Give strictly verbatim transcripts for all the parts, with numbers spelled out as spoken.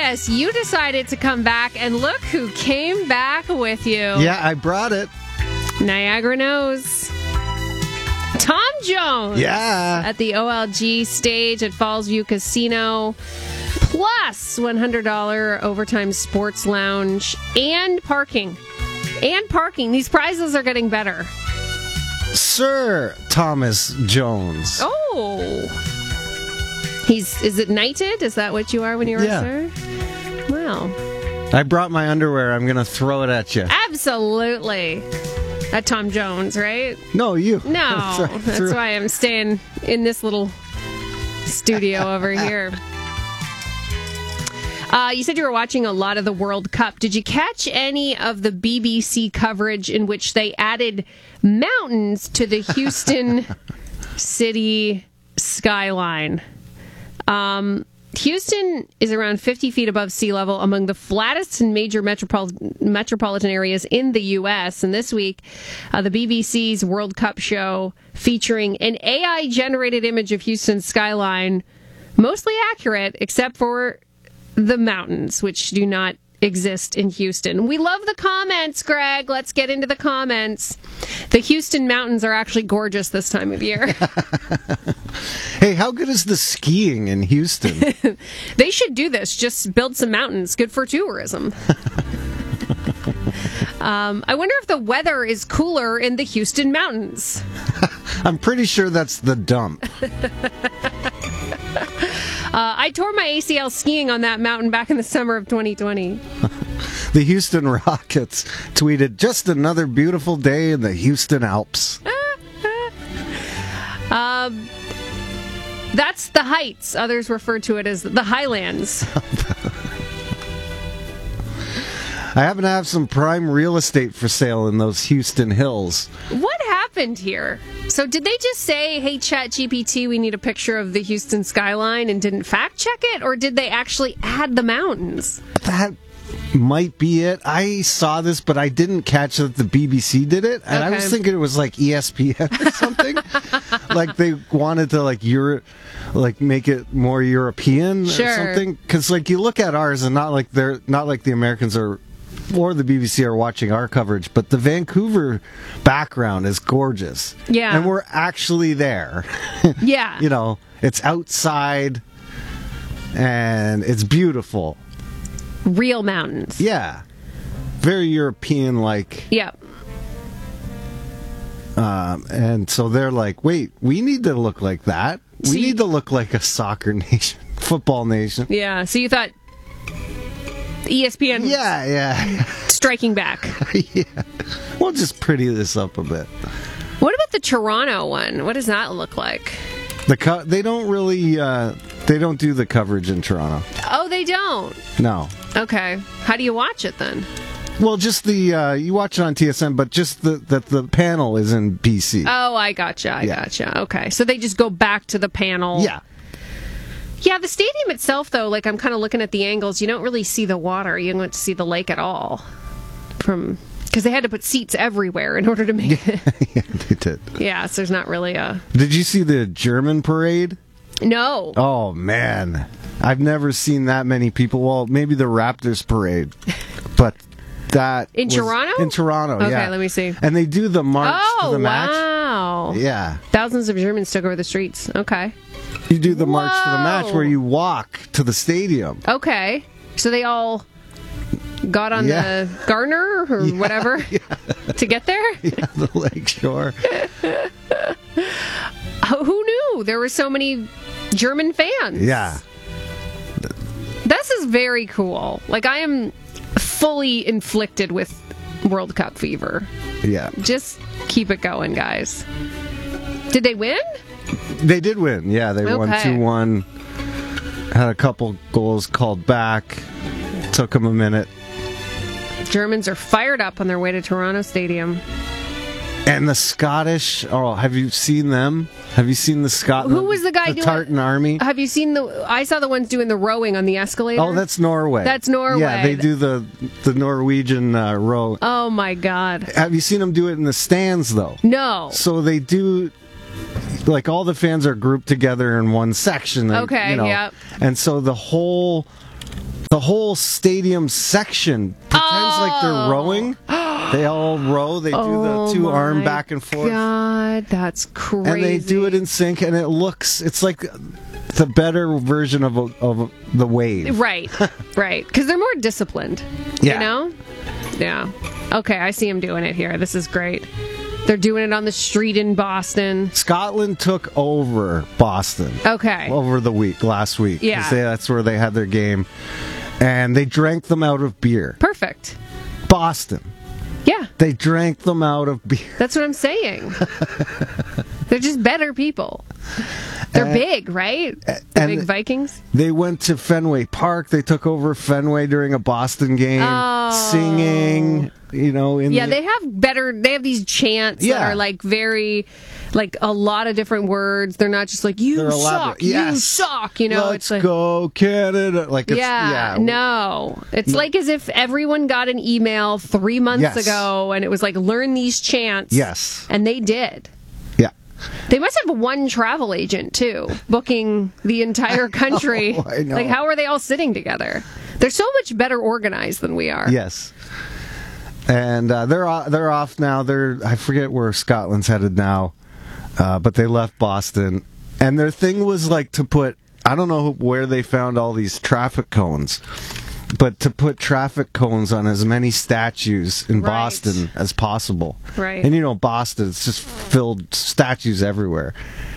Yes, you decided to come back, and look who came back with you. Yeah, I brought it. Niagara knows. Tom Jones. Yeah. At the O L G stage at Fallsview Casino. Plus one hundred dollars overtime sports lounge and parking. And parking. These prizes are getting better. Sir Thomas Jones. Oh. He's, is it knighted? Is that what you are when you're Yeah. a sir? Wow. I brought my underwear. I'm going to throw it at you. Absolutely. At Tom Jones, right? No, you. No. That's right. That's Throw- why I'm staying in this little studio over here. Uh, you said you were watching a lot of the World Cup. Did you catch any of the B B C coverage in which they added mountains to the Houston city skyline? Um, Houston is around fifty feet above sea level, among the flattest and major metropol- metropolitan areas in the U S. And this week, uh, the B B C's World Cup show featuring an A I-generated image of Houston's skyline, mostly accurate, except for the mountains, which do not exist in Houston. We love the comments, Greg. Let's get into the comments. The Houston mountains are actually gorgeous this time of year. Hey, how good is the skiing in Houston? They should do this. Just build some mountains. Good for tourism. um, I wonder if the weather is cooler in the Houston mountains. I'm pretty sure that's the dump. Uh, I tore my A C L skiing on that mountain back in the summer of twenty twenty. The Houston Rockets tweeted, just another beautiful day in the Houston Alps. um, that's the Heights. Others refer to it as the Highlands. I happen to have some prime real estate for sale in those Houston hills. What happened here? So did they just say, hey, ChatGPT, we need a picture of the Houston skyline and didn't fact check it? Or did they actually add the mountains? That might be it. I saw this, but I didn't catch that the B B C did it. And I was Okay. thinking it was like E S P N or something. Like they wanted to like Euro, like make it more European Sure. or something. Because like you look at ours and not like they're not like the Americans are or the B B C are watching our coverage, but the Vancouver background is gorgeous. Yeah. And we're actually there. Yeah. You know, it's outside and it's beautiful. Real mountains. Yeah. Very European like. Yep. Um, and so they're like, wait, we need to look like that. We See- need to look like a soccer nation, football nation. Yeah. So you thought E S P N Yeah, yeah. striking back. Yeah. We'll just pretty this up a bit. What about the Toronto one? What does that look like? The co- they don't really uh, they don't do the coverage in Toronto. Oh, they don't. No. Okay. How do you watch it then? Well, just the uh, you watch it on T S N, but just the that the panel is in B C. Oh, I gotcha. I Yeah. gotcha. Okay. So they just go back to the panel. Yeah. Yeah, the stadium itself, though, like I'm kind of looking at the angles. You don't really see the water. You don't get to see the lake at all. From because they had to put seats everywhere in order to make it. Yeah, they did. Yeah, so there's not really a Did you see the German parade? no. Oh man, I've never seen that many people. Well, maybe the Raptors parade, but that In was- Toronto? In Toronto, Okay, yeah. let me see. And they do the march Oh to the match. wow! Yeah, Thousands of Germans took over the streets. Okay. you do the march to the match Whoa. where you walk to the stadium. Okay. So they all got on Yeah. the Garner or whatever to get there? Yeah, the lake shore. Oh, who knew there were so many German fans? Yeah, This is very cool. Like, I am fully inflicted with World Cup fever. yeah. Just keep it going, guys. Did they win? They did win. Yeah, they won Okay. two one. Had a couple goals called back. Took them a minute. Germans are fired up on their way to Toronto Stadium. And the Scottish. Oh, have you seen them? Have you seen the Scot? Who was the guy The doing- Tartan Army. Have you seen the... I saw the ones doing the rowing on the escalator. Oh, that's Norway. That's Norway. Yeah, they do the the Norwegian uh, row. Oh, my God. Have you seen them do it in the stands though? No. So they do. Like all the fans are grouped together in one section. and, Okay, you know, yep. And so the whole the whole stadium section pretends Oh. like they're rowing. They all row. They do Oh the two arm my back and forth. God, that's crazy. And they do it in sync, and it looks, it's like the better version of, a, of the wave. Right, right. Because they're more disciplined. Yeah. You know? Yeah. Okay, I see them doing it here. This is great. They're doing it on the street in Boston. Scotland took over Boston. Okay. Over the week, last week. 'Cause Yeah. they- that's where they had their game. And they drank them out of beer. Perfect. Boston. Yeah, They drank them out of beer. that's what I'm saying. They're just better people. They're And- big, right? The and- big Vikings. They went to Fenway Park. They took over Fenway during a Boston game, Oh. singing, you know. In Yeah, the, they have better. They have these chants that Yeah. are like very, like a lot of different words. They're not just like you They're suck, elaborate. you Yes. suck. You know, Let's it's like go Canada. Like it's, yeah, yeah, no, it's like as if everyone got an email three months Yes. ago, and it was like learn these chants. Yes. and they did. yeah. They must have one travel agent too, booking the entire country. know, I know. Like, how are they all sitting together? They're so much better organized than we are. Yes. And uh, they're o- they're off now. They're I forget where Scotland's headed now, uh, but they left Boston. And their thing was like to put I don't know where they found all these traffic cones, but to put traffic cones on as many statues in Right. Boston as possible. Right. And you know Boston, it's just filled statues everywhere.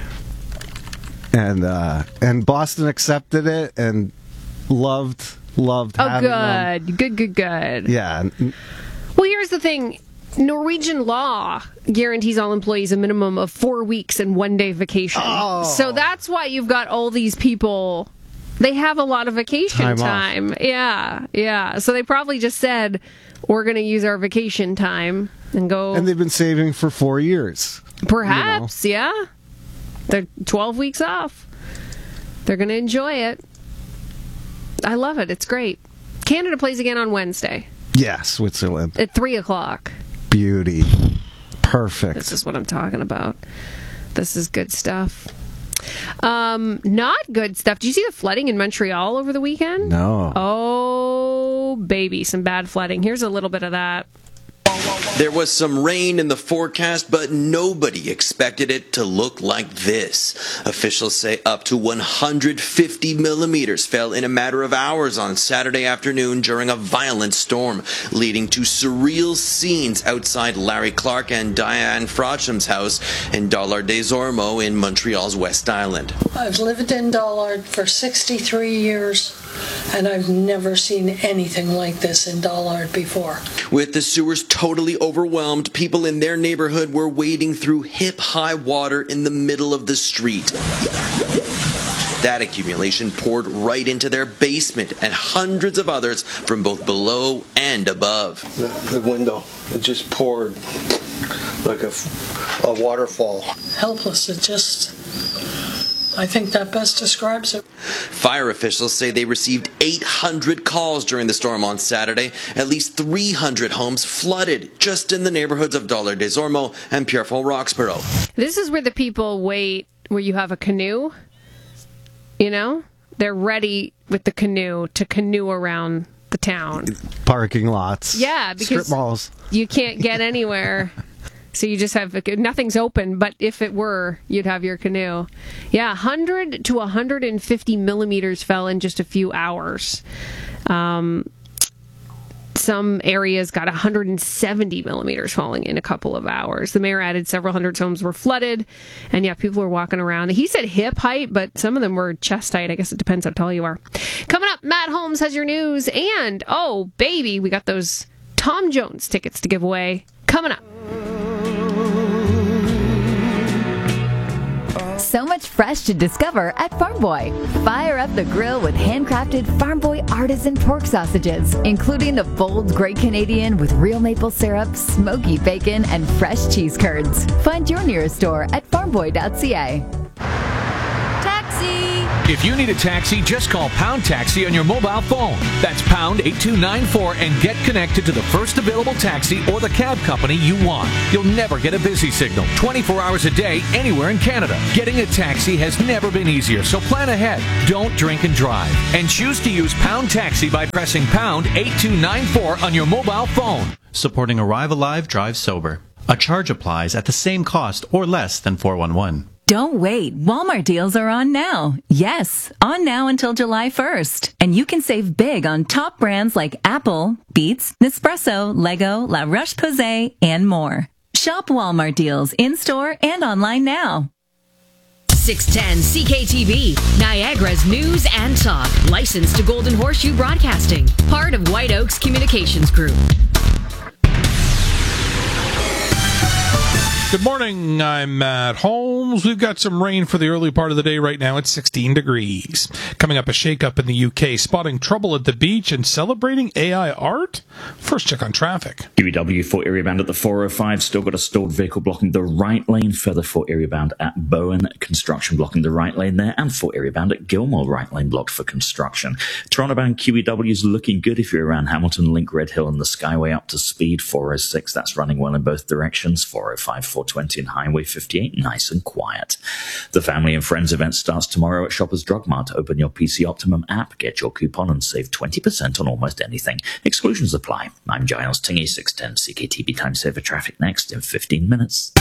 And uh, and Boston accepted it and loved loved Oh, having them. good, good, good, good. Yeah. and- Well, here's the thing. Norwegian law guarantees all employees a minimum of four weeks and one day vacation. Oh. So that's why you've got all these people. They have a lot of vacation Time time. off. Yeah, yeah. So they probably just said, we're going to use our vacation time and go. And they've been saving for four years. Perhaps, yeah. They're twelve weeks off. They're going to enjoy it. I love it. It's great. Canada plays again on Wednesday Yeah, Switzerland. at three o'clock. Beauty. Perfect. This is what I'm talking about. This is good stuff. Um, not good stuff. Did you see the flooding in Montreal over the weekend? No. Oh, baby, some bad flooding. Here's a little bit of that. There was some rain in the forecast, but nobody expected it to look like this. Officials say up to one hundred fifty millimeters fell in a matter of hours on Saturday afternoon during a violent storm, leading to surreal scenes outside Larry Clark and Diane Frocham's house in Dollard des Ormeaux in Montreal's West Island. I've lived in Dollard for sixty-three years, and I've never seen anything like this in Dollard before. With the sewers totally overwhelmed, people in their neighborhood were wading through hip-high water in the middle of the street. That accumulation poured right into their basement and hundreds of others from both below and above. The, the window, it just poured like a, a waterfall. Helpless, it just, I think that best describes it. Fire officials say they received eight hundred calls during the storm on Saturday. At least three hundred homes flooded just in the neighborhoods of Dollard des Ormeaux and Pierrefonds-Roxborough. This is where the people wait, where you have a canoe. You know? They're ready with the canoe to canoe around the town. Parking lots. Yeah, because strip malls. you can't get anywhere. So you just have, nothing's open, but if it were, you'd have your canoe. Yeah, one hundred to one hundred fifty millimeters fell in just a few hours. Um, some areas got one hundred seventy millimeters falling in a couple of hours. The mayor added several hundred homes were flooded, and yeah, people were walking around. He said hip height, but some of them were chest height. I guess it depends how tall you are. Coming up, Matt Holmes has your news, and oh, baby, we got those Tom Jones tickets to give away. Coming up. So much fresh to discover at Farm Boy. Fire up the grill with handcrafted Farm Boy artisan pork sausages, including the bold Great Canadian with real maple syrup, smoky bacon, and fresh cheese curds. Find your nearest store at farm boy dot c a. Taxi! If you need a taxi, just call Pound Taxi on your mobile phone. That's pound eight two nine four and get connected to the first available taxi or the cab company you want. You'll never get a busy signal twenty-four hours a day anywhere in Canada. Getting a taxi has never been easier, so plan ahead. Don't drink and drive. And choose to use Pound Taxi by pressing pound eight two nine four on your mobile phone. Supporting Arrive Alive, Drive Sober. A charge applies at the same cost or less than four one one. Don't wait. Walmart deals are on now. Yes, on now until July first. And you can save big on top brands like Apple, Beats, Nespresso, Lego, La Roche-Posay, and more. Shop Walmart deals in-store and online now. six ten C K T V, Niagara's news and talk. Licensed to Golden Horseshoe Broadcasting. Part of White Oaks Communications Group. Good morning, I'm Matt Holmes. We've got some rain for the early part of the day right now. It's sixteen degrees. Coming up, a shakeup in the U K, spotting trouble at the beach and celebrating A I art? First check on traffic. Q E W for area bound at the four oh five, still got a stalled vehicle blocking the right lane. Further for area bound at Bowen, construction blocking the right lane there. And for area bound at Gilmore, right lane blocked for construction. Toronto bound Q E W is looking good if you're around Hamilton, Link, Red Hill and the Skyway up to speed. four oh six, that's running well in both directions. four oh five, four twenty and Highway fifty-eight, nice and quiet. The Family and Friends event starts tomorrow at Shoppers Drug Mart. Open your P C Optimum app, get your coupon and save twenty percent on almost anything. Exclusions apply. I'm Giles Tingy, six ten C K T B Time Saver Traffic next in fifteen minutes.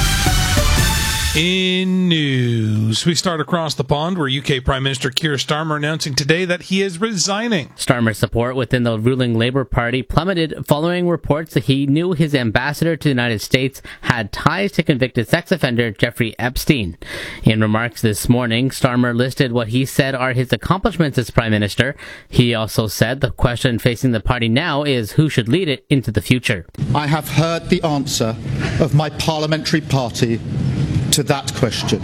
In news, we start across the pond where U K Prime Minister Keir Starmer announcing today that he is resigning. Starmer's support within the ruling Labour Party plummeted following reports that he knew his ambassador to the United States had ties to convicted sex offender Jeffrey Epstein. In remarks this morning, Starmer listed what he said are his accomplishments as Prime Minister. He also said the question facing the party now is who should lead it into the future. I have heard the answer of my parliamentary party to that question,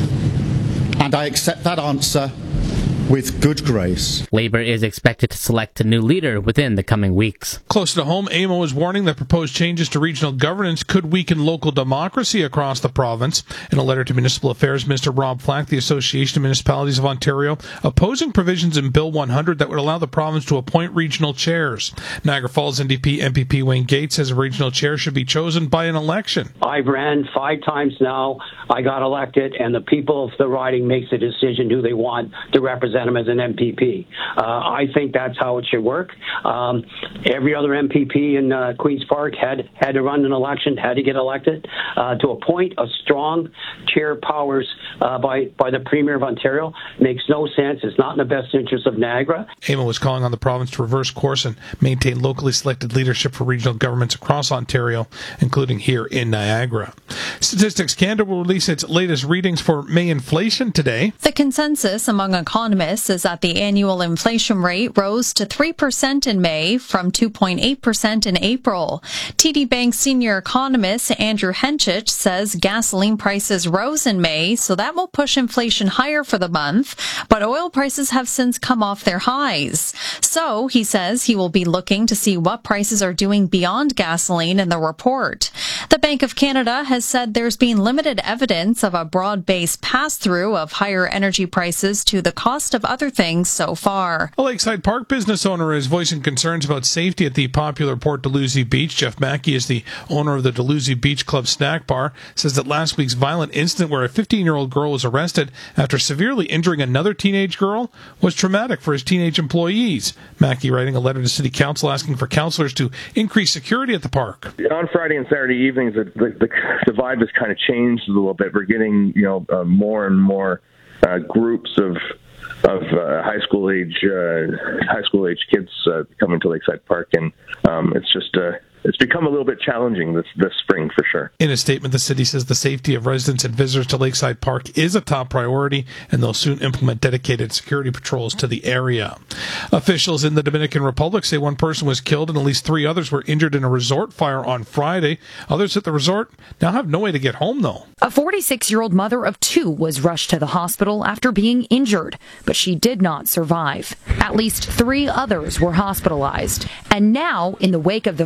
and I accept that answer with good grace. Labour is expected to select a new leader within the coming weeks. Close to home, A M O is warning that proposed changes to regional governance could weaken local democracy across the province. In a letter to Municipal Affairs Minister Rob Flack, the Association of Municipalities of Ontario, opposing provisions in Bill one hundred that would allow the province to appoint regional chairs. Niagara Falls N D P M P P Wayne Gates says a regional chair should be chosen by an election. I've ran five times now. I got elected, and the people of the riding makes a decision who they want to represent them as an M P P. Uh, I think that's how it should work. Um, every other M P P in uh, Queen's Park had had to run an election, had to get elected. Uh, to appoint a strong chair powers uh, by, by the Premier of Ontario makes no sense. It's not in the best interest of Niagara. A M O is calling on the province to reverse course and maintain locally selected leadership for regional governments across Ontario, including here in Niagara. Statistics Canada will release its latest readings for May inflation today. The consensus among economists is that the annual inflation rate rose to three percent in May from two point eight percent in April. T D Bank senior economist Andrew Henchich says gasoline prices rose in May, so that will push inflation higher for the month, but oil prices have since come off their highs. So, he says he will be looking to see what prices are doing beyond gasoline in the report. The Bank of Canada has said there's been limited evidence of a broad-based pass-through of higher energy prices to the cost of other things so far. A Lakeside Park business owner is voicing concerns about safety at the popular Port Dalhousie Beach. Jeff Mackey is the owner of the Dalhousie Beach Club snack bar, says that last week's violent incident where a fifteen-year-old girl was arrested after severely injuring another teenage girl was traumatic for his teenage employees. Mackey writing a letter to City Council asking for councillors to increase security at the park. On Friday and Saturday evenings, the, the, the vibe has kind of changed a little bit. We're getting, you know, uh, more and more uh, groups of of uh, high school age uh, high school age kids uh, coming to Lakeside Park, and um, it's just uh, it's become a little bit challenging this this spring for sure. In a statement, the city says the safety of residents and visitors to Lakeside Park is a top priority, and they'll soon implement dedicated security patrols to the area. Officials in the Dominican Republic say one person was killed and at least three others were injured in a resort fire on Friday. Others at the resort now have no way to get home, though. A forty-six-year-old mother of two was rushed to the hospital after being injured, but she did not survive. At least three others were hospitalized. And now, in the wake of the fire,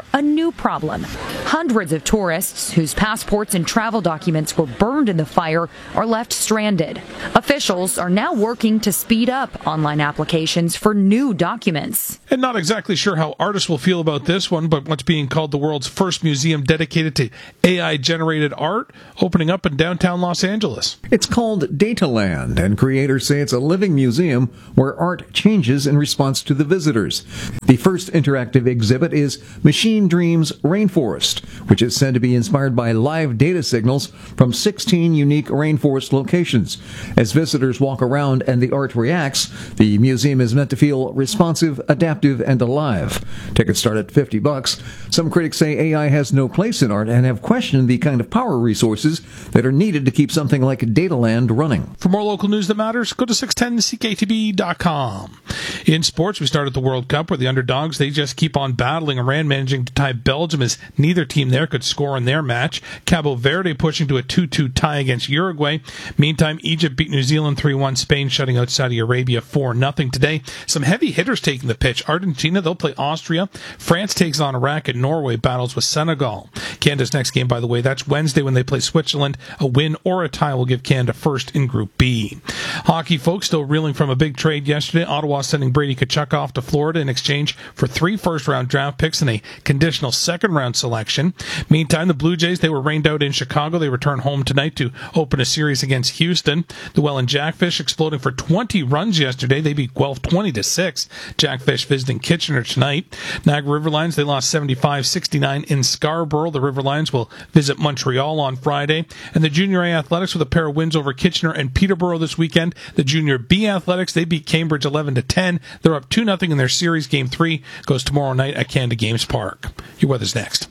a new problem. Hundreds of tourists whose passports and travel documents were burned in the fire are left stranded. Officials are now working to speed up online applications for new documents. And not exactly sure how artists will feel about this one, but what's being called the world's first museum dedicated to A I-generated art, opening up in downtown Los Angeles. It's called Dataland, and creators say it's a living museum where art changes in response to the visitors. The first interactive exhibit is Machine Dreams Rainforest, which is said to be inspired by live data signals from sixteen unique rainforest locations. As visitors walk around and the art reacts, the museum is meant to feel responsive, adaptive, and alive. Tickets start at fifty bucks. Some critics say A I has no place in art and have questioned the kind of power resources that are needed to keep something like Dataland running. For more local news that matters, go to six ten C K T B dot com. In sports, we start at the World Cup, where the underdogs, they just keep on battling. Iran managing to tie Belgium as neither team there could score in their match. Cabo Verde pushing to a two two tie against Uruguay. Meantime, Egypt beat New Zealand three one. Spain shutting out Saudi Arabia four nothing today. Some heavy hitters taking the pitch. Argentina, they'll play Austria. France takes on Iraq, and Norway battles with Senegal. Canada's next game, by the way, that's Wednesday when they play Switzerland. A win or a tie will give Canada first in Group B. Hockey folks still reeling from a big trade yesterday. Ottawa sending Brady Tkachuk off to Florida in exchange for three first-round draft picks and a conditional second-round selection. Meantime, the Blue Jays, they were rained out in Chicago. They return home tonight to open a series against Houston. The Welland Jackfish exploding for twenty runs yesterday. They beat Guelph twenty to six. Jackfish visiting Kitchener tonight. Niagara Riverlions, they lost seventy-five sixty-nine in Scarborough. The Riverlions will visit Montreal on Friday. And the Junior A Athletics with a pair of wins over Kitchener and Peterborough this weekend. The Junior B Athletics, they beat Cambridge eleven to ten. They're up two nothing in their series. Game three goes tomorrow night at Canada Games Park. Your weather's next.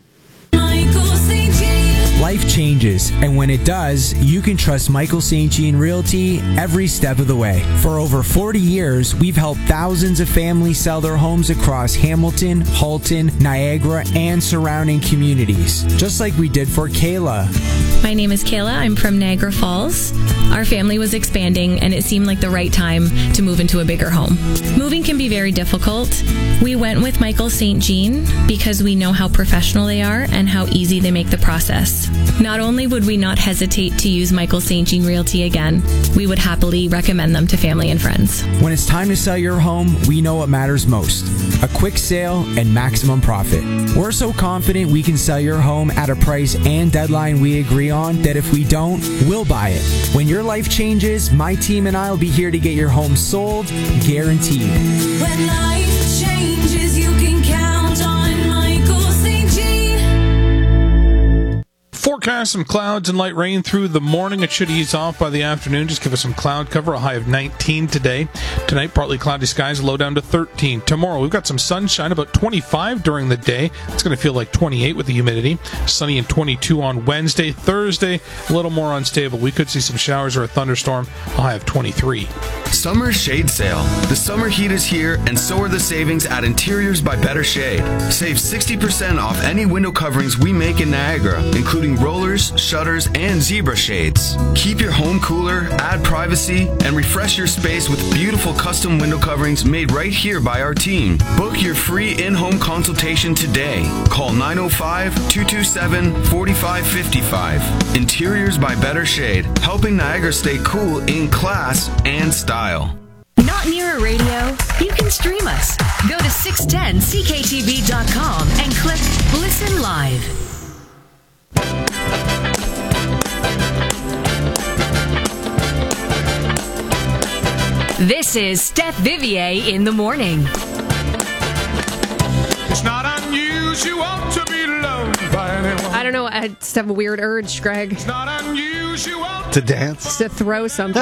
Life changes, and when it does, you can trust Michael Saint Jean Realty every step of the way. For over forty years, we've helped thousands of families sell their homes across Hamilton, Halton, Niagara, and surrounding communities, just like we did for Kayla. My name is Kayla. I'm from Niagara Falls. Our family was expanding, and it seemed like the right time to move into a bigger home. Moving can be very difficult. We went with Michael Saint Jean because we know how professional they are and how easy they make the process. Not only would we not hesitate to use Michael Saint Jean Realty again, we would happily recommend them to family and friends. When it's time to sell your home, we know what matters most: a quick sale and maximum profit. We're so confident we can sell your home at a price and deadline we agree on that if we don't, we'll buy it. When your life changes, my team and I will be here to get your home sold, guaranteed. When life changes, you can count on Michael Saint Jean. Forecast some clouds and light rain through the morning. It should ease off by the afternoon. Just give us some cloud cover. A high of nineteen today. Tonight, partly cloudy skies, low down to thirteen. Tomorrow, we've got some sunshine, about twenty-five during the day. It's going to feel like twenty-eight with the humidity. Sunny and twenty-two on Wednesday. Thursday, a little more unstable. We could see some showers or a thunderstorm. A high of twenty-three. Summer shade sale. The summer heat is here, and so are the savings at Interiors by Better Shade. Save sixty percent off any window coverings we make in Niagara, including rollers, shutters, and zebra shades. Keep your home cooler, add privacy, and refresh your space with beautiful custom window coverings made right here by our team. Book your free in-home consultation today. Call nine oh five, two two seven, four five five five. Interiors by Better Shade, helping Niagara stay cool in class and style. Not near a radio? You can stream us. Go to six ten C K T V dot com and click Listen Live. This is Steph Vivier in the morning. It's not unusual to be loved by anyone. I don't know. I just have a weird urge, Greg. It's not unusual to dance, to throw something.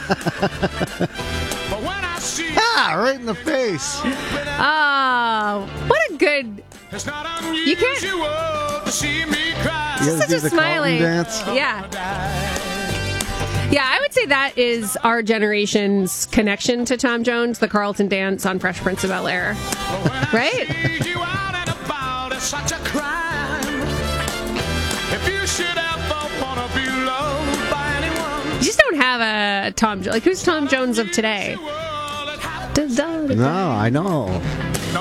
Ah, right in the face. Oh, what a good. It's not you can't. To see me cry. You Such do a the smiling. dance. Yeah. Yeah, I would say that is our generation's connection to Tom Jones, the Carlton dance on Fresh Prince of Bel-Air. Right? Such a crime. If you should ever wanna be loved by anyone. You just don't have a Tom Jones. Like, who's Tom Jones of today? No, I know. No matter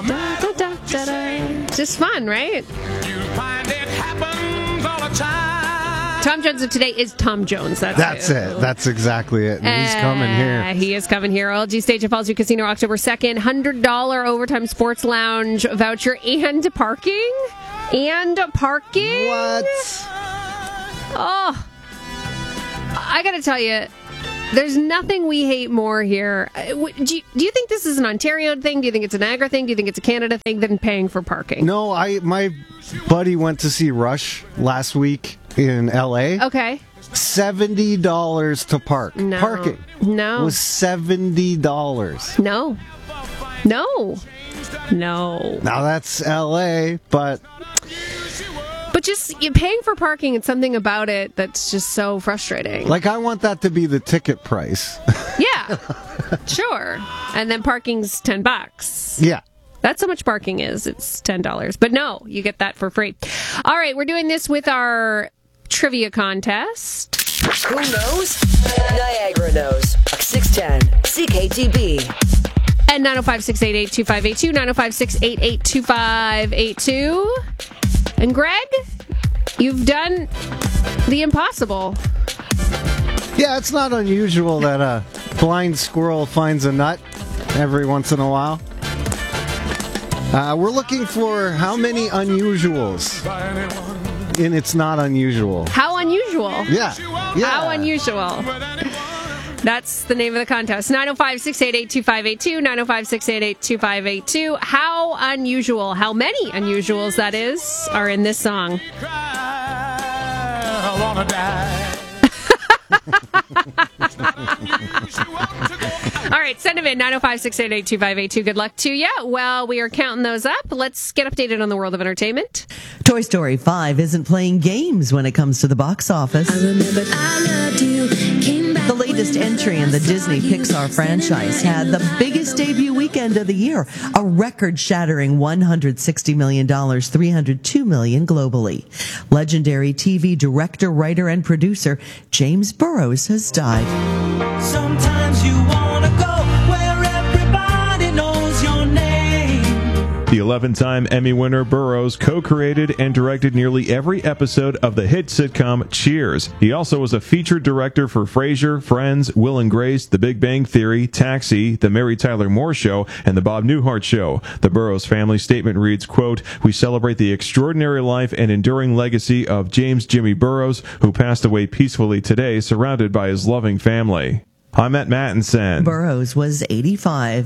Da, da, da, da. Just fun, right? You find it happens all the time. Tom Jones of today is Tom Jones. That's, That's who. it. That's exactly it. And he's coming here. Uh, He is coming here. O L G Stage at Fallsview Casino, October second. one hundred dollars Overtime Sports Lounge voucher and parking. And parking. What? Oh. I got to tell you, there's nothing we hate more here. Uh, w- Do you, do you think this is an Ontario thing? Do you think it's a Niagara thing? Do you think it's a Canada thing than paying for parking? No, I my buddy went to see Rush last week in L A. Okay. seventy dollars to park. No. Parking No. was seventy dollars. No. No. No. Now that's L A, but But just you paying for parking and something about it that's just so frustrating. like I want that to be the ticket price. Yeah. Sure. And then parking's ten bucks. Yeah. That's how much parking is. It's ten dollars. But no, you get that for free. All right, we're doing this with our trivia contest. Who knows? Niagara knows. six ten C K T B. And nine oh five, six eight eight, two five eight two, nine oh five, six eight eight, two five eight two. And Greg, you've done the impossible. Yeah, it's not unusual that a blind squirrel finds a nut every once in a while. Uh, we're looking for how many unusuals in It's Not Unusual. How unusual. Yeah. Yeah. How unusual. That's the name of the contest. nine oh five, six eight eight, two five eight two, nine oh five, six eight eight, two five eight two. How unusual, how many unusuals that is, are in this song. I wanna die. All right, send them in, nine oh five, six eight eight, two five eight two. Good luck to you. Well, we are counting those up. Let's get updated on the world of entertainment. Toy Story five isn't playing games when it comes to the box office. I remember I loved you. Came back The latest entry in the Disney Pixar franchise had the biggest debut weekend of the year, a record-shattering one hundred sixty million dollars, three hundred two million dollars globally. Legendary T V director, writer, and producer James Burrows has died. Sometimes you wanna go where everybody knows your name. The eleven-time Emmy winner Burrows co-created and directed nearly every episode of the hit sitcom Cheers. He also was a featured director for Frasier, Friends, Will and Grace, The Big Bang Theory, Taxi, The Mary Tyler Moore Show, and The Bob Newhart Show. The Burrows family statement reads, quote, "We celebrate the extraordinary life and enduring legacy of James Jimmy Burrows, who passed away peacefully today, surrounded by his loving family." I'm Matt Mattinson. Burrows was eighty-five.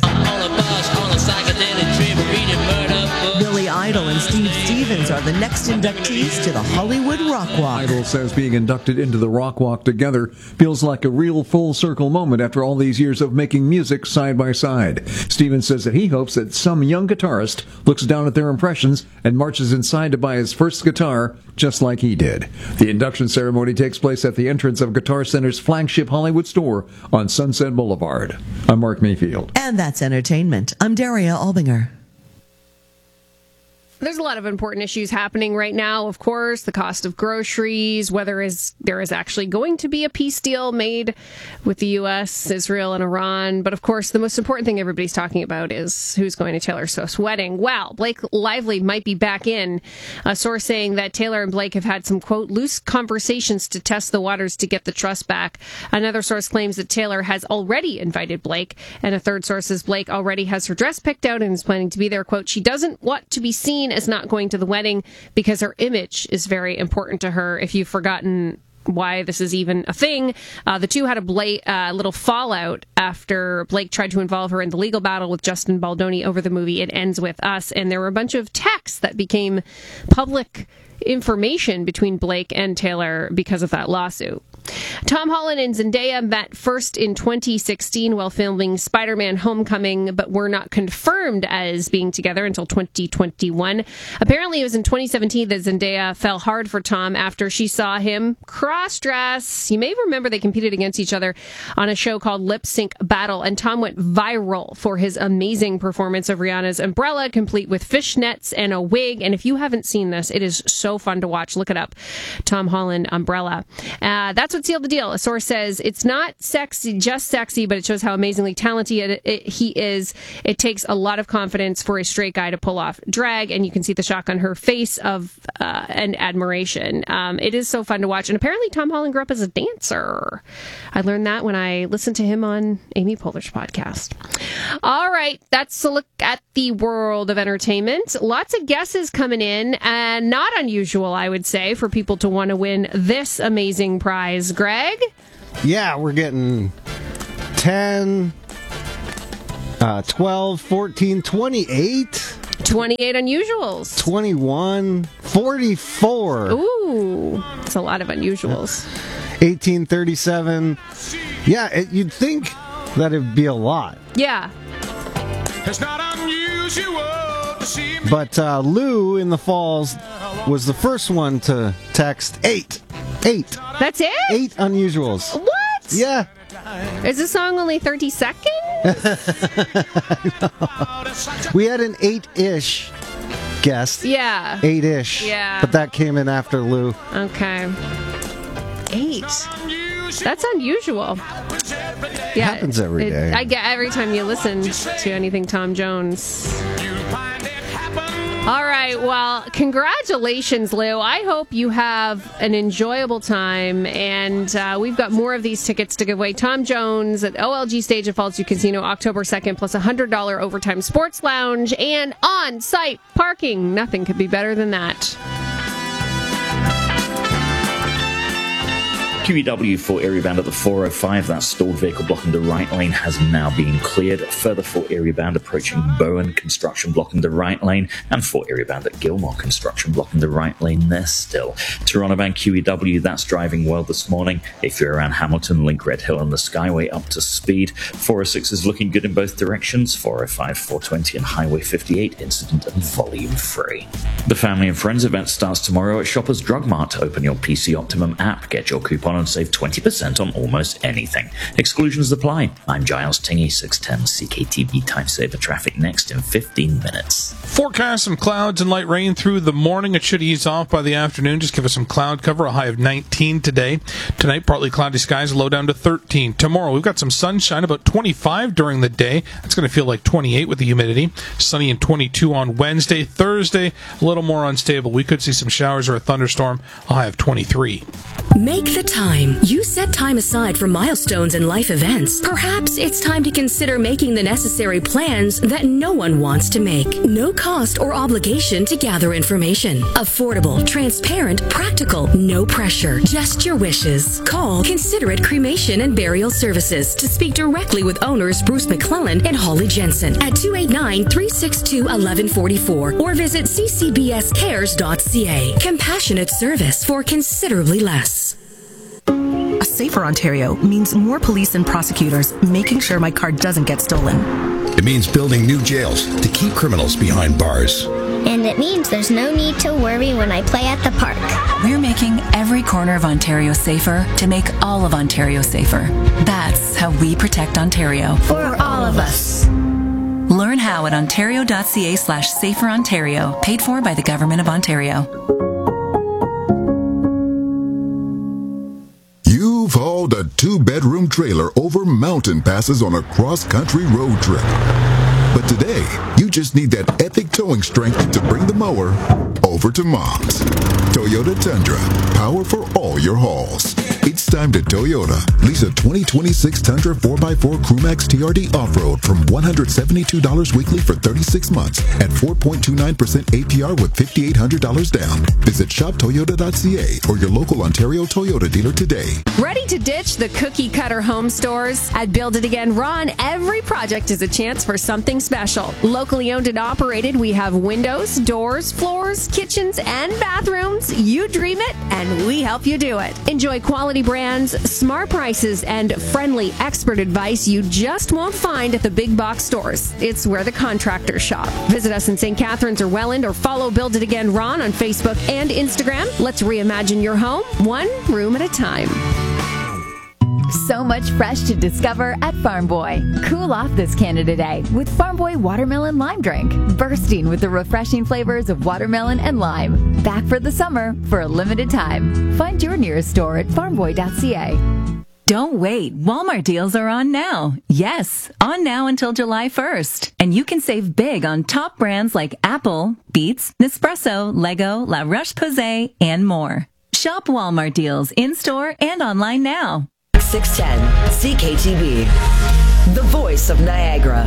Billy Idol and Steve Stevens are the next inductees to the Hollywood Rock Walk. Idol says being inducted into the Rock Walk together feels like a real full-circle moment after all these years of making music side by side. Stevens says that he hopes that some young guitarist looks down at their impressions and marches inside to buy his first guitar, just like he did. The induction ceremony takes place at the entrance of Guitar Center's flagship Hollywood store on Sunset Boulevard. I'm Mark Mayfield. And that's entertainment. I'm Daria Albinger. There's a lot of important issues happening right now. Of course, the cost of groceries, whether is there is actually going to be a peace deal made with the U S, Israel, and Iran. But of course, the most important thing everybody's talking about is who's going to Taylor Swift's wedding. Well, Blake Lively might be back in. A source saying that Taylor and Blake have had some, quote, loose conversations to test the waters to get the trust back. Another source claims that Taylor has already invited Blake. And a third source says Blake already has her dress picked out and is planning to be there. Quote, she doesn't want to be seen as not going to the wedding because her image is very important to her. If you've forgotten why this is even a thing, uh, the two had a bla- uh, little fallout after Blake tried to involve her in the legal battle with Justin Baldoni over the movie It Ends With Us, and there were a bunch of texts that became public information between Blake and Taylor because of that lawsuit. Tom Holland and Zendaya met first in twenty sixteen while filming Spider-Man Homecoming, but were not confirmed as being together until twenty twenty-one. Apparently, it was in twenty seventeen that Zendaya fell hard for Tom after she saw him cross-dress. You may remember they competed against each other on a show called Lip Sync Battle, and Tom went viral for his amazing performance of Rihanna's Umbrella, complete with fishnets and a wig. And if you haven't seen this, it is so fun to watch. Look it up. Tom Holland Umbrella. Uh, that's what sealed the deal. A source says it's not sexy, just sexy, but it shows how amazingly talented it, it, he is. It takes a lot of confidence for a straight guy to pull off drag, and you can see the shock on her face of uh, and admiration. Um, it is so fun to watch, and apparently Tom Holland grew up as a dancer. I learned that when I listened to him on Amy Poehler's podcast. All right, that's a look at the world of entertainment. Lots of guesses coming in, and not unusual, I would say, for people to want to win this amazing prize. Greg? Yeah, we're getting ten, uh, twelve, fourteen, twenty-eight. twenty-eight unusuals. twenty-one, forty-four. Ooh, it's a lot of unusuals. eighteen, thirty-seven. Yeah, it, you'd think that it'd be a lot. Yeah. It's not unusual to see me. But uh, Lou in the Falls was the first one to text eight. Eight. That's it? Eight unusuals. What? Yeah. Is this song only thirty seconds? We had an eight-ish guest. Yeah. Eight-ish. Yeah. But that came in after Lou. Okay. Eight. That's unusual. Yeah, happens every it, day. I get every time you listen to anything Tom Jones. All right, well, congratulations, Lou. I hope you have an enjoyable time, and uh, we've got more of these tickets to give away. Tom Jones at O L G Stage at Fallsview Casino, October second, plus a one hundred dollars overtime sports lounge and on-site parking. Nothing could be better than that. Q E W for area bound at the four oh five. That stalled vehicle blocking the right lane has now been cleared. Further for area bound approaching Bowen, construction blocking the right lane. And for area bound at Gilmore, construction blocking the right lane there still. Toronto bound Q E W, that's driving well this morning. If you're around Hamilton, link Red Hill and the Skyway up to speed. four oh six is looking good in both directions. four oh five, four twenty and Highway fifty-eight, incident and volume free. The Family and Friends event starts tomorrow at Shoppers Drug Mart. Open your P C Optimum app, get your coupon and save twenty percent on almost anything. Exclusions apply. I'm Giles Tingy, six ten C K T V Time Saver traffic next in fifteen minutes. Forecast some clouds and light rain through the morning. It should ease off by the afternoon. Just give us some cloud cover. A high of nineteen today. Tonight, partly cloudy skies, low down to thirteen. Tomorrow, we've got some sunshine, about twenty-five during the day. It's going to feel like twenty-eight with the humidity. Sunny and twenty-two on Wednesday. Thursday, a little more unstable. We could see some showers or a thunderstorm. A high of twenty-three. Make the time. You set time aside for milestones and life events. Perhaps it's time to consider making the necessary plans that no one wants to make. No cost or obligation to gather information. Affordable, transparent, practical, no pressure. Just your wishes. Call Considerate Cremation and Burial Services to speak directly with owners Bruce McClellan and Holly Jensen at two eight nine, three six two, one one four four or visit c c b s cares dot c a. Compassionate service for considerably less. A safer Ontario means more police and prosecutors making sure my car doesn't get stolen. It means building new jails to keep criminals behind bars. And it means there's no need to worry when I play at the park. We're making every corner of Ontario safer to make all of Ontario safer. That's how we protect Ontario. For all of us. Learn how at ontario.ca slash safer Ontario, paid for by the Government of Ontario. You've hauled a two-bedroom trailer over mountain passes on a cross-country road trip. But today, you just need that epic towing strength to bring the mower over to Mom's. Toyota Tundra, power for all your hauls. It's time to Toyota. Lease a twenty twenty-six Tundra four by four Crewmax T R D Off-Road from one hundred seventy-two dollars weekly for thirty-six months at four point two nine percent A P R with five thousand eight hundred dollars down. Visit shop toyota dot c a or your local Ontario Toyota dealer today. Ready to ditch the cookie cutter home stores? At Build It Again Ron, every project is a chance for something special. Locally owned and operated, we have windows, doors, floors, kitchens, and bathrooms. You dream it, and we help you do it. Enjoy quality brands, smart prices, and friendly expert advice you just won't find at the big box stores. It's where the contractors shop. Visit us in Saint Catharines or Welland or follow Build It Again Ron on Facebook and Instagram. Let's reimagine your home one room at a time. So much fresh to discover at Farm Boy. Cool off this Canada Day with Farm Boy Watermelon Lime Drink. Bursting with the refreshing flavors of watermelon and lime. Back for the summer for a limited time. Find your nearest store at farm boy dot c a. Don't wait. Walmart deals are on now. Yes, on now until July first. And you can save big on top brands like Apple, Beats, Nespresso, Lego, La Roche-Posay, and more. Shop Walmart deals in-store and online now. six ten C K T B, the voice of Niagara.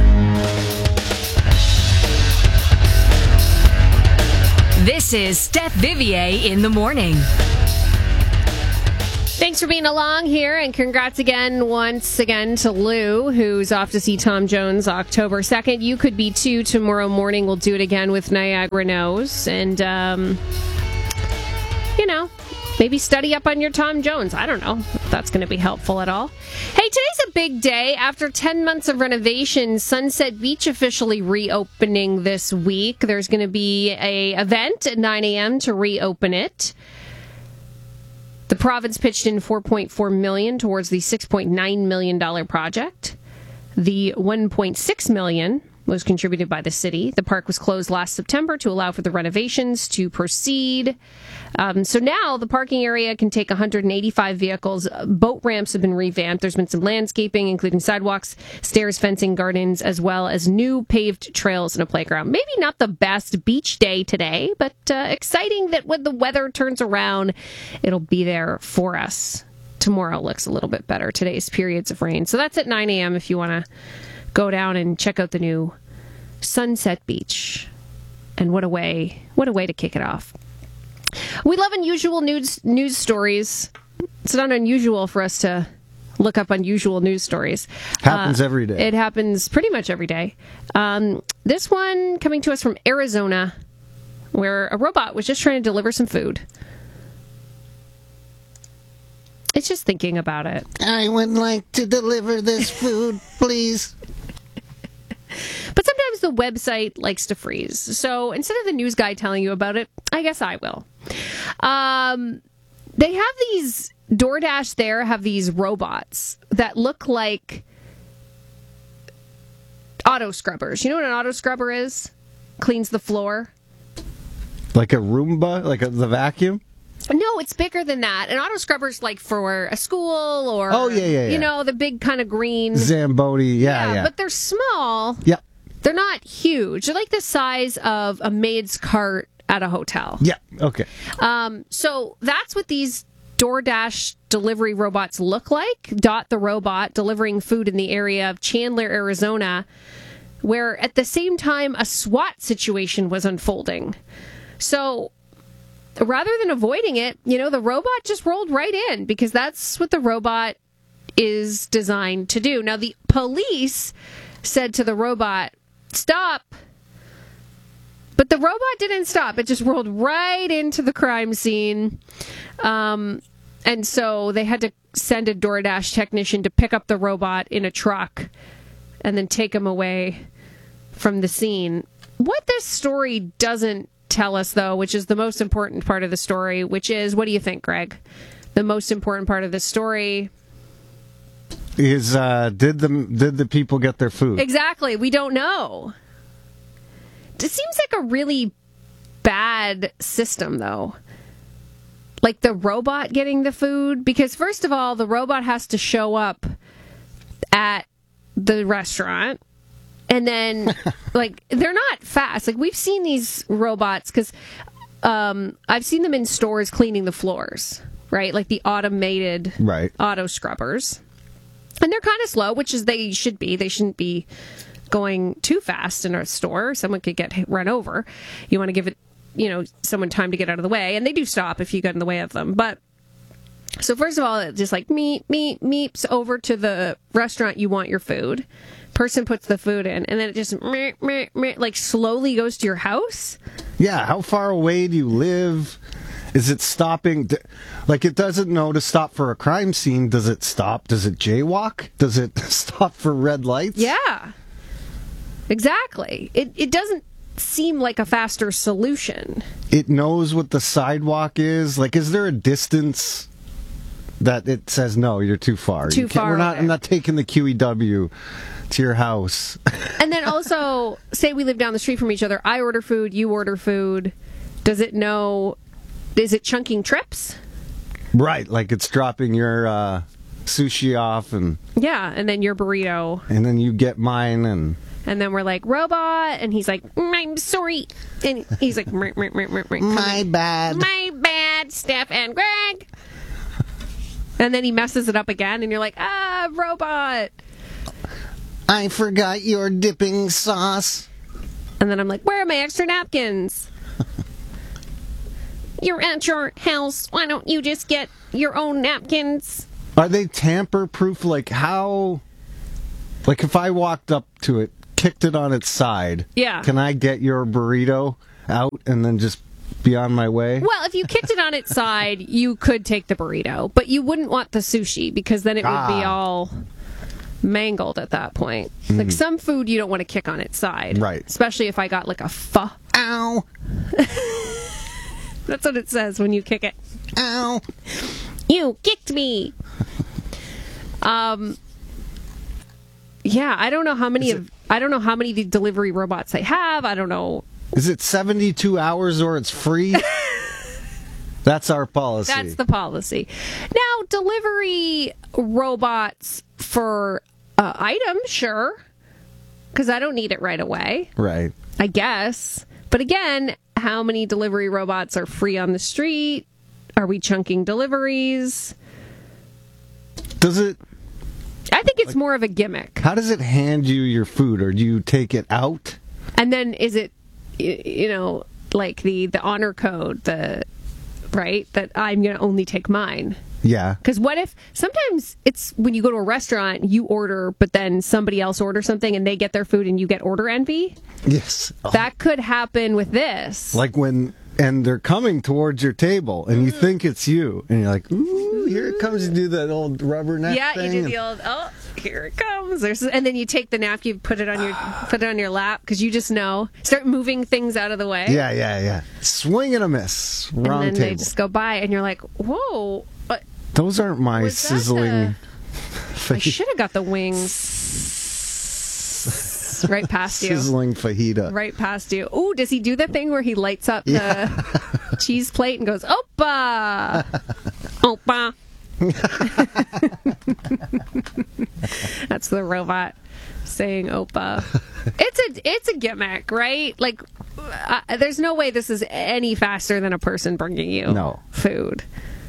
This is Steph Vivier in the morning. Thanks for being along here, and congrats again, once again, to Lou, who's off to see Tom Jones October second. You could be too tomorrow morning. We'll do it again with Niagara Knows. And, um, you know, maybe study up on your Tom Jones. I don't know if that's going to be helpful at all. Hey, today's a big day. After ten months of renovation, Sunset Beach officially reopening this week. There's going to be a event at nine a.m. to reopen it. The province pitched in four point four million dollars towards the six point nine million dollars project. The one point six million dollars was contributed by the city. The park was closed last September to allow for the renovations to proceed. Um, so now the parking area can take one hundred eighty-five vehicles. Boat ramps have been revamped. There's been some landscaping, including sidewalks, stairs, fencing, gardens, as well as new paved trails and a playground. Maybe not the best beach day today, but uh, exciting that when the weather turns around, it'll be there for us. Tomorrow looks a little bit better. Today's periods of rain. So that's at nine a.m. if you want to go down and check out the new Sunset Beach. And what a way, what a way to kick it off. We love unusual news news stories. It's not unusual for us to look up unusual news stories. Happens uh, every day. It happens pretty much every day. Um, this one coming to us from Arizona, where a robot was just trying to deliver some food. It's just thinking about it. I would like to deliver this food, please. But sometimes the website likes to freeze. So instead of the news guy telling you about it, I guess I will. Um, they have these, DoorDash there have these robots that look like auto scrubbers. You know what an auto scrubber is? Cleans the floor. Like a Roomba? Like a, the vacuum? No, it's bigger than that. An auto scrubber's like for a school or, oh, yeah, yeah, yeah. you know, the big kind of green. Zamboni, yeah, yeah. Yeah, but they're small. Yep. They're not huge. They're like the size of a maid's cart at a hotel. Yeah, okay. Um, so that's what these DoorDash delivery robots look like. Dot the robot delivering food in the area of Chandler, Arizona, where at the same time a SWAT situation was unfolding. So rather than avoiding it, you know, the robot just rolled right in because that's what the robot is designed to do. Now, the police said to the robot, stop. But the robot didn't stop. It just rolled right into the crime scene. Um, and so they had to send a DoorDash technician to pick up the robot in a truck and then take him away from the scene. What this story doesn't tell us, though, which is the most important part of the story, which is, what do you think, Greg? The most important part of the story is uh, did the did the people get their food? Exactly. We don't know. It seems like a really bad system, though. Like the robot getting the food, because first of all, the robot has to show up at the restaurant. And then, like, they're not fast. Like, we've seen these robots, because um, I've seen them in stores cleaning the floors, right? Like the automated right. auto scrubbers. And they're kind of slow, which is they should be. They shouldn't be going too fast in a store. Someone could get run over. You want to give it, you know, someone time to get out of the way. And they do stop if you get in the way of them. But, so first of all, it's just like, meep, meep, meeps over to the restaurant you want your food. Person puts the food in, and then it just meh, meh, meh, like slowly goes to your house. Yeah, how far away do you live? Is it stopping? Like, it doesn't know to stop for a crime scene. Does it stop? Does it jaywalk? Does it stop for red lights? Yeah, exactly. It it doesn't seem like a faster solution. It knows what the sidewalk is. Like, is there a distance that it says no, you're too far. Too You can't- far We're not. away. I'm not taking the Q E W to your house. And then also, say we live down the street from each other. I order food, you order food. Does it know? Is it chunking trips? Right, like it's dropping your uh, sushi off, and Yeah, and then your burrito. and then you get mine, and And then we're like, robot. And he's like, "Mm, I'm sorry. And he's like, "Meh, meh, meh, meh, meh." My bad. My bad, Steph and Greg. And then he messes it up again, and you're like, ah, robot. I forgot your dipping sauce. And then I'm like, where are my extra napkins? You're at your house. Why don't you just get your own napkins? Are they tamper-proof? Like how? Like if I walked up to it, kicked it on its side, Yeah. can I get your burrito out and then just be on my way? Well, if you kicked it on its side, you could take the burrito, but you wouldn't want the sushi because then it would be Ah. all mangled at that point. Mhm. Like some food you don't want to kick on its side. Right. Especially if I got like a pho. Ow. That's what it says when you kick it. Ow. You kicked me. Um Yeah, I don't know how many of I don't know how many delivery robots they have. I don't know. Is it seventy-two hours or it's free? That's our policy. That's the policy. Now, delivery robots for uh, items, sure, because I don't need it right away. Right. I guess. But again, how many delivery robots are free on the street? Are we chunking deliveries? Does it? I think it's more of a gimmick. How does it hand you your food, or do you take it out? And then is it, y- you know, like the, the honor code, the right, that I'm going to only take mine? Yeah. Because what if sometimes it's when you go to a restaurant, you order, but then somebody else orders something and they get their food and you get order envy? Yes. That could happen with this. Like when, and they're coming towards your table, and you think it's you, and you're like, ooh, here it comes. You do that old rubberneck Yeah, thing. you do the old, oh, here it comes. There's, and then you take the napkin, put it on your put it on your lap, because you just know. Start moving things out of the way. Yeah, yeah, yeah. Swing and a miss. Wrong and then table. they just go by, and you're like, whoa. What? Those aren't my Was that sizzling. I should have got the wings right past you. Sizzling fajita. Right past you. Ooh, does he do the thing where he lights up the cheese plate and goes, Oppa! Oppa! That's the robot saying Oppa. It's a it's a gimmick, right? Like, uh, there's no way this is any faster than a person bringing you No. food.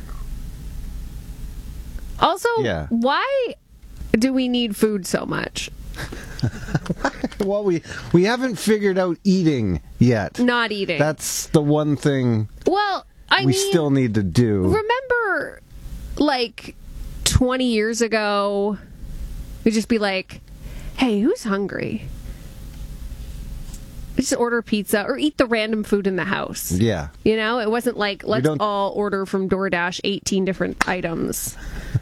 Also, Yeah. why do we need food so much? Well, we we haven't figured out eating yet. Not eating. That's the one thing Well, I we mean, still need to do. remember, like, twenty years ago, we'd just be like, hey, who's hungry? Just order pizza or eat the random food in the house. Yeah. You know, it wasn't like, let's don't- all order from DoorDash eighteen different items.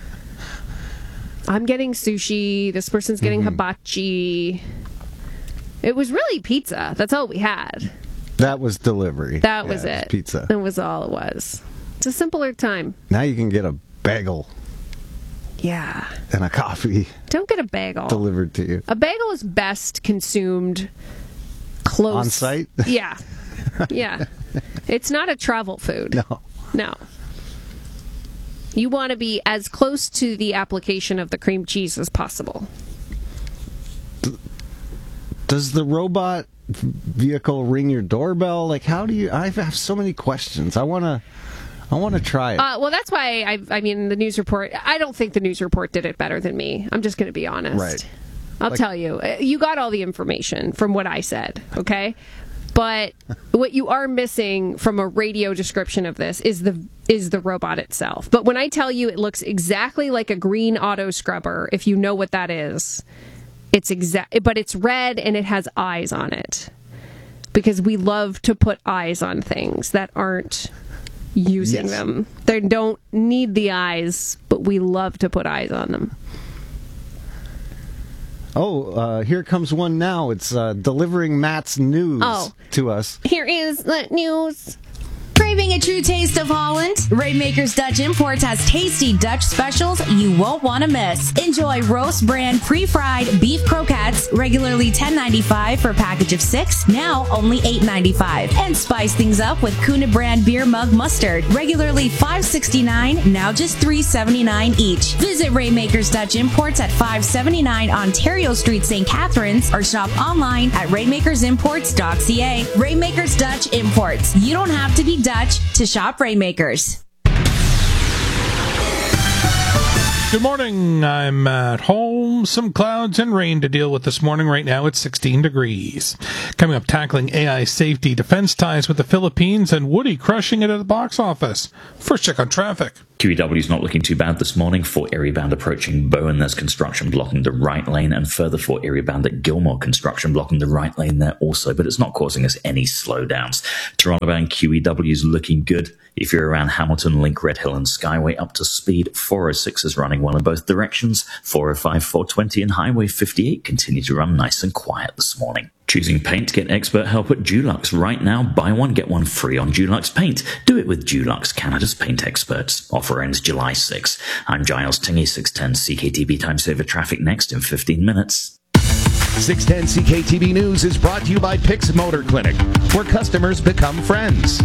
I'm getting sushi. This person's getting Mm-hmm. hibachi. It was really pizza. That's all we had. That was delivery. That Yeah, was it. was it. pizza. That was all it was. It's a simpler time. Now you can get a bagel Yeah. and a coffee Don't get a bagel. delivered to you. A bagel is best consumed close. On site? Yeah. Yeah. It's not a travel food. No. No. You want to be as close to the application of the cream cheese as possible. Does the robot vehicle ring your doorbell? Like, how do you? I have so many questions. I wanna, I wanna try it. Uh, well, that's why I, I mean, the news report. I don't think the news report did it better than me. I'm just going to be honest. Right. I'll Like- tell you. Uh, You got all the information from what I said. Okay. But what you are missing from a radio description of this is the is the robot itself. But when I tell you it looks exactly like a green auto scrubber, if you know what that is, it's exact. But it's red and it has eyes on it, because we love to put eyes on things that aren't using Yes. them. They don't need the eyes, but we love to put eyes on them. Oh, uh, here comes one now. It's uh, delivering Matt's news Oh. to us. Here is the news. Craving a true taste of Holland? Rainmakers Dutch Imports has tasty Dutch specials you won't want to miss. Enjoy roast brand pre-fried beef croquettes, regularly ten ninety-five for a package of six, now only eight ninety-five. And spice things up with Kuna brand beer mug mustard, regularly five sixty-nine, now just three seventy-nine each. Visit Rainmakers Dutch Imports at five seventy-nine Ontario Street, Saint Catharines, or shop online at rainmakers imports dot c a. Rainmakers Dutch Imports. You don't have to be Dutch to shop Rainmakers. Good morning. I'm at home. Some clouds and rain to deal with this morning. Right now it's sixteen degrees. Coming up, tackling A I safety, defense ties with the Philippines, and Woody crushing it at the box office. First check on traffic. Q E W's not looking too bad this morning. For area bound approaching Bowen, there's construction blocking the right lane, and further for area bound at Gilmore, construction blocking the right lane there also, but it's not causing us any slowdowns. Toronto bound Q E W's looking good. If you're around Hamilton, Link, Red Hill and Skyway up to speed, four oh six is running well in both directions. four oh five, four twenty and Highway fifty-eight continue to run nice and quiet this morning. Choosing paint? Get expert help at Dulux. Right now, buy one, get one free on Dulux Paint. Do it with Dulux, Canada's paint experts. Offer ends July sixth. I'm Giles Tingy, six ten C K T B Time Saver Traffic next in fifteen minutes. six ten C K T B News is brought to you by Pix Motor Clinic, where customers become friends.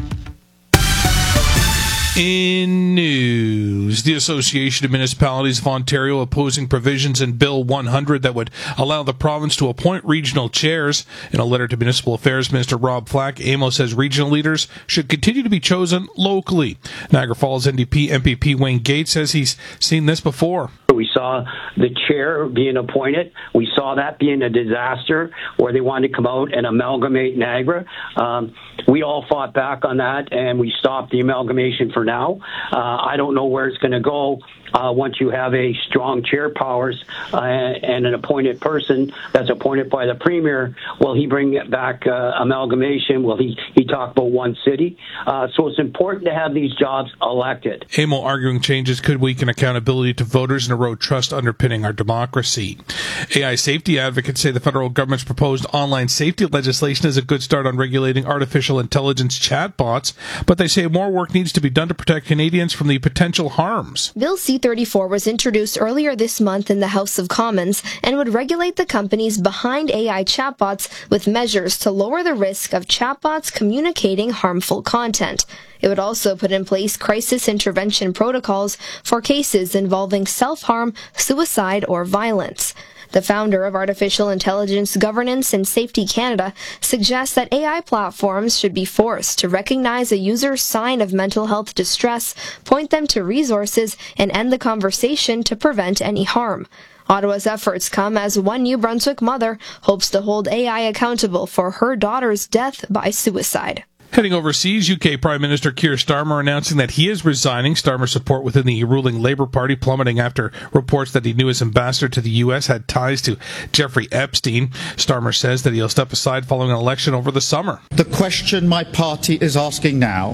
In news, the Association of Municipalities of Ontario opposing provisions in Bill one hundred that would allow the province to appoint regional chairs. In a letter to Municipal Affairs Minister Rob Flack, A M O says regional leaders should continue to be chosen locally. Niagara Falls N D P M P P Wayne Gates says he's seen this before. We saw the chair being appointed. We saw that being a disaster where they wanted to come out and amalgamate Niagara. Um, we all fought back on that, and we stopped the amalgamation for now. Uh, I don't know where it's going to go uh, once you have a strong chair powers uh, and an appointed person that's appointed by the premier. Will he bring it back uh, amalgamation? Will he, he talk about one city? Uh, so it's important to have these jobs elected. A M O arguing changes could weaken accountability to voters and erode trust underpinning our democracy. A I safety advocates say the federal government's proposed online safety legislation is a good start on regulating artificial intelligence chatbots, but they say more work needs to be done to protect Canadians from the potential harms. Bill C thirty-four was introduced earlier this month in the House of Commons and would regulate the companies behind A I chatbots with measures to lower the risk of chatbots communicating harmful content. It would also put in place crisis intervention protocols for cases involving self-harm, suicide, or violence. The founder of Artificial Intelligence Governance and Safety Canada suggests that A I platforms should be forced to recognize a user's sign of mental health distress, point them to resources, and end the conversation to prevent any harm. Ottawa's efforts come as one New Brunswick mother hopes to hold A I accountable for her daughter's death by suicide. Heading overseas, U K Prime Minister Keir Starmer announcing that he is resigning. Starmer's support within the ruling Labour Party plummeting after reports that he knew his ambassador to the U S had ties to Jeffrey Epstein. Starmer says that he'll step aside following an election over the summer. The question my party is asking now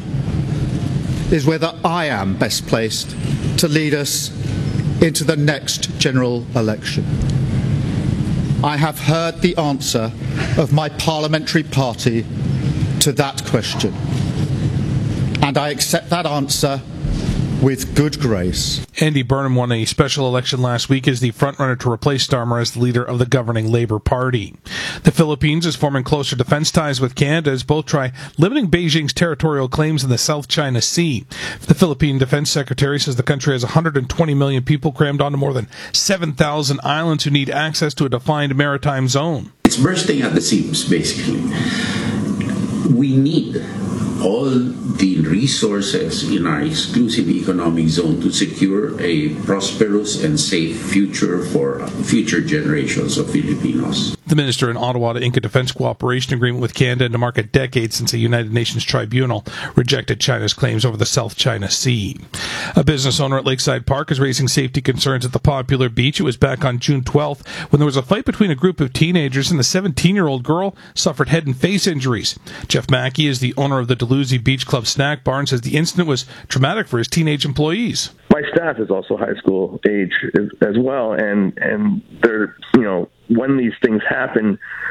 is whether I am best placed to lead us into the next general election. I have heard the answer of my parliamentary party to that question, and I accept that answer with good grace. Andy Burnham won a special election last week as the frontrunner to replace Starmer as the leader of the governing Labour Party. The Philippines is forming closer defense ties with Canada as both try limiting Beijing's territorial claims in the South China Sea. The Philippine Defense Secretary says the country has one hundred twenty million people crammed onto more than seven thousand islands who need access to a defined maritime zone. It's bursting at the seams, basically. We need all the resources in our exclusive economic zone to secure a prosperous and safe future for future generations of Filipinos. The minister in Ottawa to ink a defense cooperation agreement with Canada to mark a decade since a United Nations tribunal rejected China's claims over the South China Sea. A business owner at Lakeside Park is raising safety concerns at the popular beach. It was back on June twelfth when there was a fight between a group of teenagers and the seventeen-year-old girl suffered head and face injuries. Jeff Mackey is the owner of the Dalhousie Beach Club Snack Bar and says the incident was traumatic for his teenage employees. My staff is also high school age as, as well, and and they're, you know, when these things happen,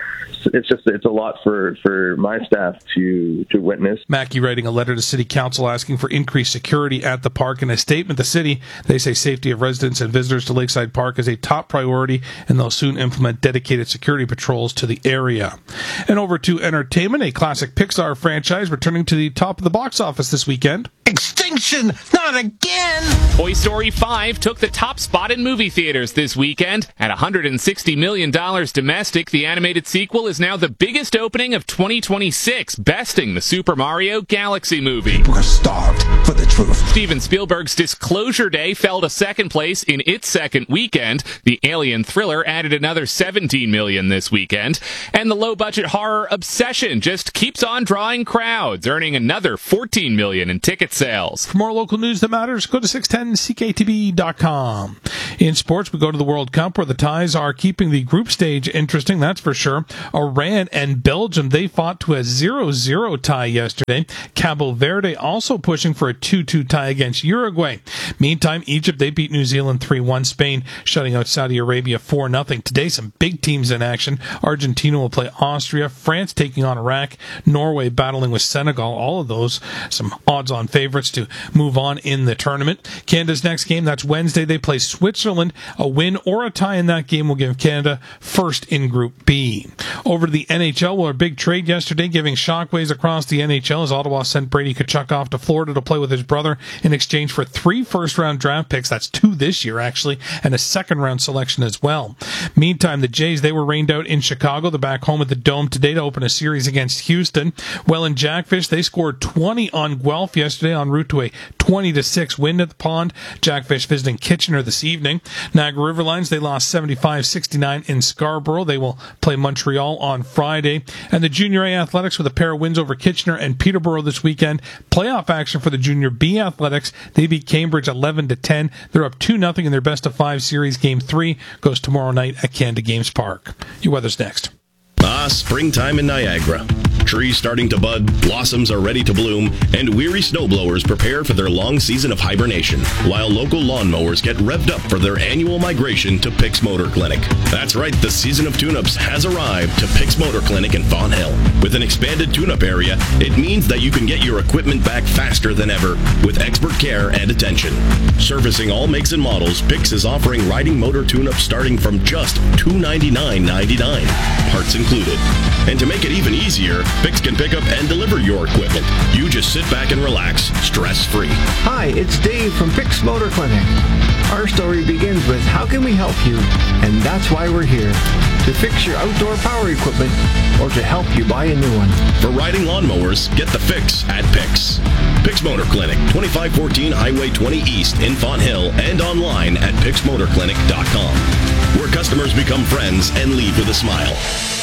it's just it's a lot for, for my staff to to witness. Mackey writing a letter to City Council asking for increased security at the park. In a statement, the city, they say safety of residents and visitors to Lakeside Park is a top priority, and they'll soon implement dedicated security patrols to the area. And over to entertainment, a classic Pixar franchise returning to the top of the box office this weekend. Extinction! Not again! Toy Story five took the top spot in movie theaters this weekend. At one hundred sixty million dollars domestic, the animated sequel is now the biggest opening of twenty twenty-six, besting the Super Mario Galaxy movie. We're starved for the truth. Steven Spielberg's Disclosure Day fell to second place in its second weekend. The Alien thriller added another seventeen million dollars this weekend. And the low-budget horror Obsession just keeps on drawing crowds, earning another fourteen million dollars in ticket sales. For more local news that matters, go to six ten C K T B dot com. In sports, we go to the World Cup, where the ties are keeping the group stage interesting, that's for sure. Iran and Belgium, they fought to a zero zero tie yesterday. Cabo Verde also pushing for a two two tie against Uruguay. Meantime, Egypt, they beat New Zealand three one. Spain shutting out Saudi Arabia four nothing. Today, some big teams in action. Argentina will play Austria. France taking on Iraq. Norway battling with Senegal. All of those, some odds-on favorites to move on in the tournament. Canada's next game, that's Wednesday. They play Switzerland. A win or a tie in that game will give Canada first in Group B. Over to the N H L, where a big trade yesterday giving shockwaves across the N H L as Ottawa sent Brady Tkachuk off to Florida to play with his brother in exchange for three first-round draft picks. That's two this year, actually, and a second-round selection as well. Meantime, the Jays, they were rained out in Chicago. They're back home at the Dome today to open a series against Houston. Well, in Jackfish, they scored twenty on Guelph yesterday en route to a twenty to six win at the Pond. Jackfish visiting Kitchener this evening. Niagara Riverlines, they lost seventy-five sixty-nine in Scarborough. They will play Montreal on Friday. And the Junior A Athletics with a pair of wins over Kitchener and Peterborough this weekend. Playoff action for the Junior B Athletics. They beat Cambridge eleven to ten. They're up two nothing in their best of five series. Game three goes tomorrow night at Canada Games Park. Your weather's next. Ah, springtime in Niagara. Trees starting to bud, blossoms are ready to bloom, and weary snowblowers prepare for their long season of hibernation, while local lawnmowers get revved up for their annual migration to Pix Motor Clinic. That's right, the season of tune-ups has arrived to Pix Motor Clinic in Fawn Hill. With an expanded tune-up area, it means that you can get your equipment back faster than ever with expert care and attention. Servicing all makes and models, Pix is offering riding motor tune-ups starting from just two hundred ninety-nine ninety-nine, parts included. And to make it even easier, Pix can pick up and deliver your equipment. You just sit back and relax, stress-free. Hi, it's Dave from Pix Motor Clinic. Our story begins with how can we help you? And that's why we're here. To fix your outdoor power equipment or to help you buy a new one. For riding lawnmowers, get the fix at Pix. Pix Motor Clinic, twenty-five fourteen Highway twenty East in Fawn Hill and online at pix motor clinic dot com, where customers become friends and leave with a smile.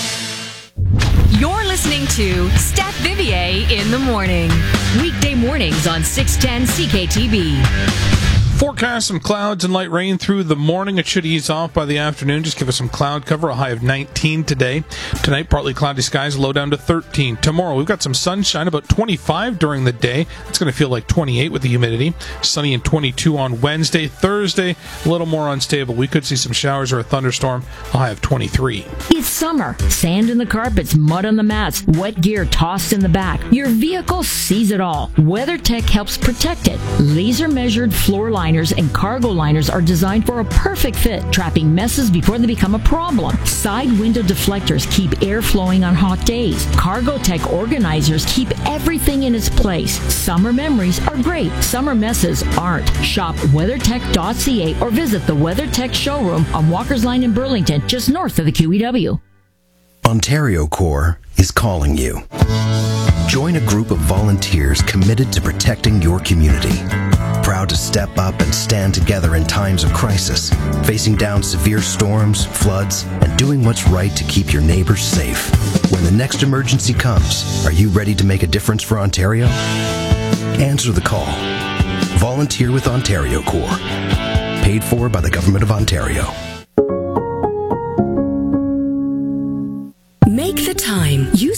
You're listening to Steph Vivier in the morning. Weekday mornings on six ten C K T B. Forecast some clouds and light rain through the morning. It should ease off by the afternoon. Just give us some cloud cover. A high of nineteen today. Tonight, partly cloudy skies, low down to thirteen. Tomorrow, we've got some sunshine, about twenty-five during the day. It's going to feel like twenty-eight with the humidity. Sunny and twenty-two on Wednesday. Thursday, a little more unstable. We could see some showers or a thunderstorm. A high of twenty-three. It's summer. Sand in the carpets, mud on the mats, wet gear tossed in the back. Your vehicle sees it all. WeatherTech helps protect it. Laser-measured floor liners and cargo liners are designed for a perfect fit, trapping messes before they become a problem. Side window deflectors keep air flowing on hot days. Cargotech organizers keep everything in its place. Summer memories are great. Summer messes aren't. Shop weathertech dot c a or visit the WeatherTech showroom on Walker's Line in Burlington, just north of the Q E W. Ontario Corps is calling you. Join a group of volunteers committed to protecting your community. Proud to step up and stand together in times of crisis, facing down severe storms, floods, and doing what's right to keep your neighbors safe. When the next emergency comes, are you ready to make a difference for Ontario? Answer the call. Volunteer with Ontario Corps. Paid for by the Government of Ontario. Make the time. You set time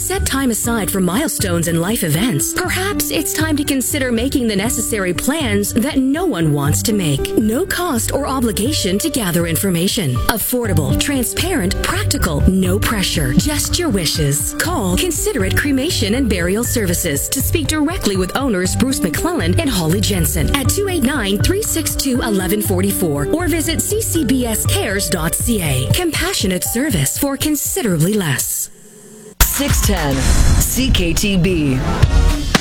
time aside for milestones and life events, perhaps it's time to consider making the necessary plans that no one wants to make. No cost or obligation to gather information. Affordable, transparent, practical, no pressure. Just your wishes. Call Considerate Cremation and Burial Services to speak directly with owners Bruce McClellan and Holly Jensen at two eight nine, three six two, one one four four or visit c c b s cares dot c a. Compassionate service for considerably less. six ten C K T B.